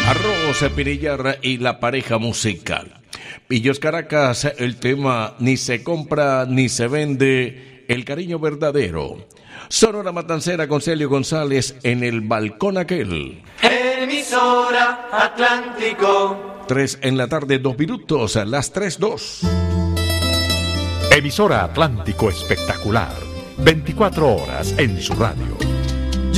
Arroz, Pirillar y la pareja musical. Pillos Caracas, el tema ni se compra ni se vende, el cariño verdadero. Sonora Matancera con Celio González en el balcón aquel. Emisora Atlántico. 3 en la tarde, 2 minutos, las 3:02. Emisora Atlántico Espectacular, 24 horas en su radio.